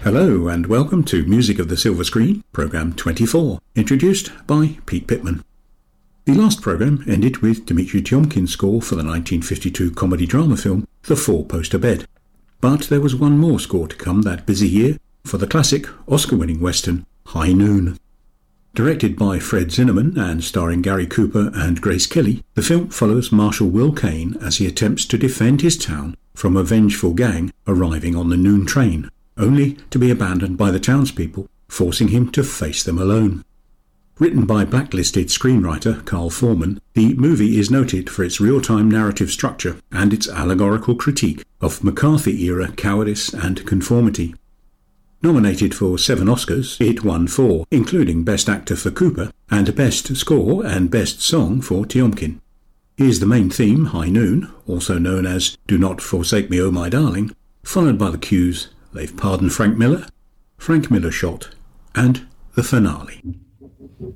Hello and welcome to Music of the Silver Screen, Programme 24, introduced by Pete Pittman. The last programme ended with Dmitri Tiomkin's score for the 1952 comedy-drama film The Four-Poster Bed. But there was one more score to come that busy year for the classic Oscar-winning western High Noon. Directed by Fred Zinnemann and starring Gary Cooper and Grace Kelly, the film follows Marshal Will Kane as he attempts to defend his town from a vengeful gang arriving on the noon train, only to be abandoned by the townspeople, forcing him to face them alone. Written by blacklisted screenwriter Carl Foreman, the movie is noted for its real-time narrative structure and its allegorical critique of McCarthy-era cowardice and conformity. Nominated for 7 Oscars, it won 4, including Best Actor for Cooper and Best Score and Best Song for Tiomkin. Here's the main theme, High Noon, also known as Do Not Forsake Me, Oh My Darling, followed by the cues They've Pardoned Frank Miller, Frank Miller Shot, and the finale.